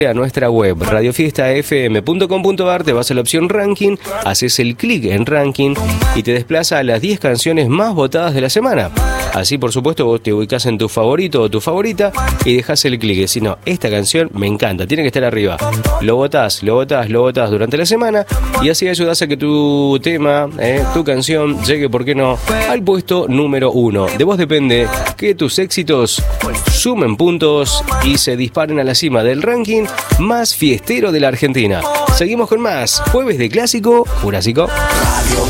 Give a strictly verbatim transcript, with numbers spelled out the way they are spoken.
a nuestra web radio fiesta f m punto com punto a r, te vas a la opción ranking, haces el clic en ranking y te desplaza a las diez canciones más votadas de la semana. Así, por supuesto, vos te ubicás en tu favorito o tu favorita y dejás el clic. Si no, esta canción me encanta, tiene que estar arriba. Lo votás, lo votás, lo votás durante la semana y así ayudás a que tu tema, eh, tu canción, llegue, ¿por qué no?, al puesto número uno. De vos depende que tus éxitos sumen puntos y se disparen a la cima del ranking más fiestero de la Argentina. Seguimos con más Jueves de Clásico Jurásico.